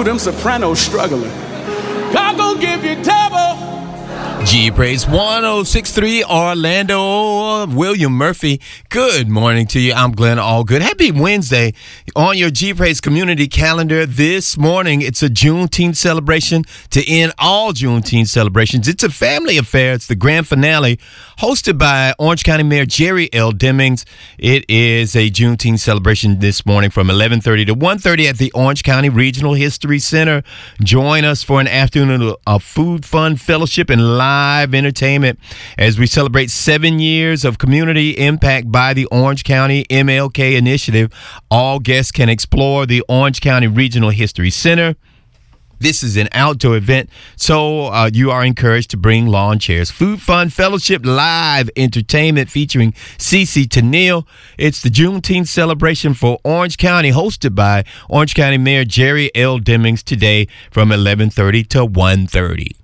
Ooh, them sopranos struggling. God gonna give you double. G Praise 106.3 Orlando. William Murphy, good morning to you. I'm Glenn Allgood. Happy Wednesday. On your G Praise community calendar this morning, it's a Juneteenth celebration to end all Juneteenth celebrations. It's a family affair. It's the grand finale hosted by Orange County Mayor Jerry L. Demings. It is a Juneteenth celebration this morning from 11:30 to 1:30 at the Orange County Regional History Center. Join us for an afternoon of food, fun, fellowship, and live entertainment as we celebrate 7 years of community impact by the Orange County MLK Initiative. All guests can explore the Orange County Regional History Center. This is an outdoor event, so you are encouraged to bring lawn chairs. Food, fun, fellowship, live entertainment featuring CeCe Tennille. It's the Juneteenth celebration for Orange County, hosted by Orange County Mayor Jerry L. Demings today from 11:30 to 1:30.